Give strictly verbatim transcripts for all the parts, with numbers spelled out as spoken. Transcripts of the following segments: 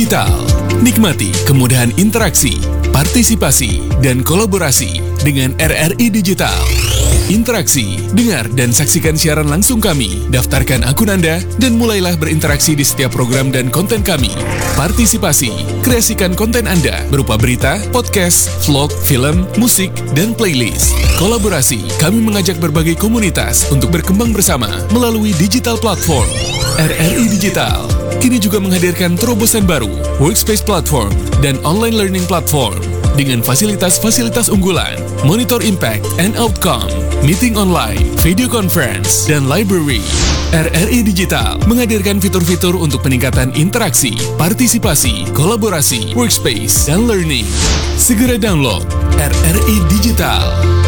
Digital. Nikmati kemudahan interaksi, partisipasi, dan kolaborasi dengan R R I Digital. Interaksi, dengar dan saksikan siaran langsung kami, daftarkan akun Anda, dan mulailah berinteraksi di setiap program dan konten kami. Partisipasi, kreasikan konten Anda berupa berita, podcast, vlog, film, musik, dan playlist. Kolaborasi, kami mengajak berbagai komunitas untuk berkembang bersama melalui digital platform. R R I Digital kini juga menghadirkan terobosan baru, workspace platform, dan online learning platform dengan fasilitas-fasilitas unggulan, monitor impact and outcome, meeting online, video conference, dan library. R R I Digital menghadirkan fitur-fitur untuk peningkatan interaksi, partisipasi, kolaborasi, workspace, dan learning. Segera download R R I Digital.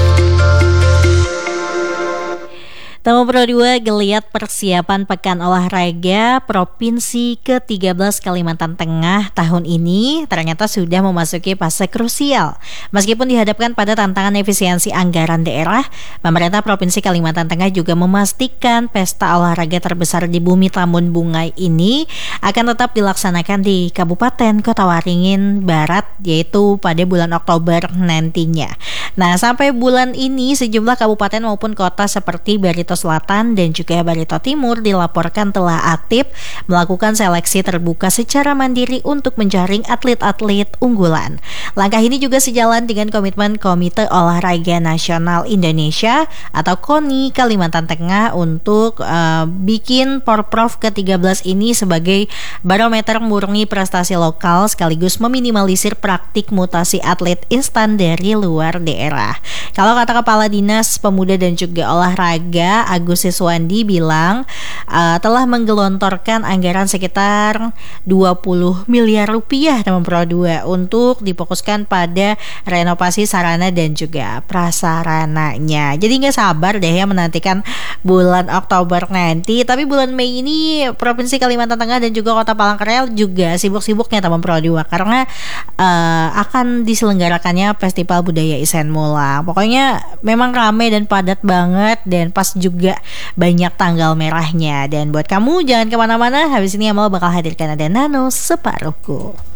Tamu Pro dua geliat persiapan Pekan Olahraga Provinsi ke tiga belas Kalimantan Tengah tahun ini ternyata sudah memasuki fase krusial. Meskipun dihadapkan pada tantangan efisiensi anggaran daerah, pemerintah Provinsi Kalimantan Tengah juga memastikan pesta olahraga terbesar di bumi Tambun Bungai ini akan tetap dilaksanakan di Kabupaten Kota Waringin Barat, yaitu pada bulan Oktober nantinya. Nah, sampai bulan ini sejumlah kabupaten maupun kota seperti Barito Selatan dan juga Barito Timur dilaporkan telah aktif melakukan seleksi terbuka secara mandiri untuk menjaring atlet-atlet unggulan. Langkah ini juga sejalan dengan komitmen Komite Olahraga Nasional Indonesia atau KONI Kalimantan Tengah untuk uh, bikin Porprov ke tiga belas ini sebagai barometer murni prestasi lokal sekaligus meminimalisir praktik mutasi atlet instan dari luar daerah. Kalau kata Kepala Dinas Pemuda dan juga Olahraga Agus Siswandi bilang uh, telah menggelontorkan anggaran sekitar dua puluh miliar rupiah Tamu Pro dua untuk difokuskan pada renovasi sarana dan juga prasarananya. Jadi nggak sabar deh ya menantikan bulan Oktober nanti. Tapi bulan Mei ini Provinsi Kalimantan Tengah dan juga Kota Palangkaraya juga sibuk-sibuknya Tamu Pro dua karena uh, akan diselenggarakannya Festival Budaya Isen Mula. Pokoknya memang ramai dan padat banget dan pas juga banyak tanggal merahnya. Dan buat kamu jangan kemana-mana, habis ini Amal bakal hadirkan ada Nano Separuhku.